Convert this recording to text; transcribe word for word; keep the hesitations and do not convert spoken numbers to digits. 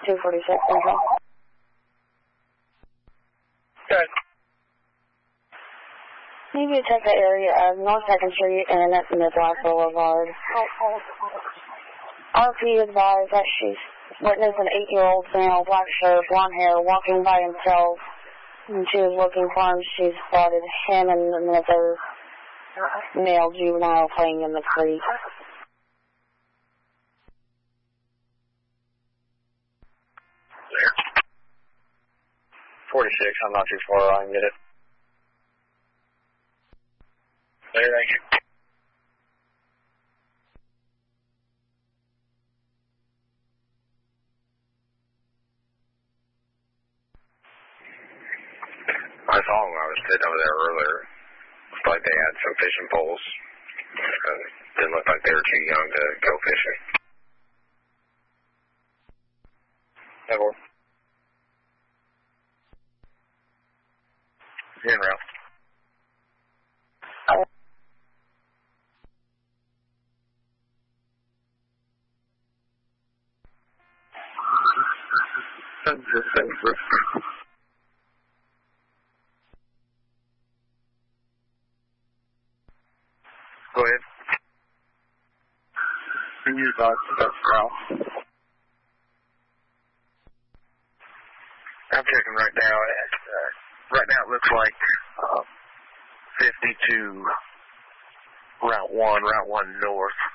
two forty-six Central. Good. Maybe you check the area of North second Street and Midlife Boulevard. R P advised that she's witnessed an eight-year-old male, black shirt, blonde hair, walking by himself. When she was looking for him, she spotted him and another male juvenile playing in the creek. forty-six, I'm not too far, I can get it. There, thank you. I saw them when I was sitting over there earlier. Looked like they had some fishing poles. Uh, didn't look like they were too young to go fishing. Ever. In route. Go ahead. Can you talk about Ralph? I'm checking right now. Uh, right now it looks like uh, fifty-two Route one, Route one North.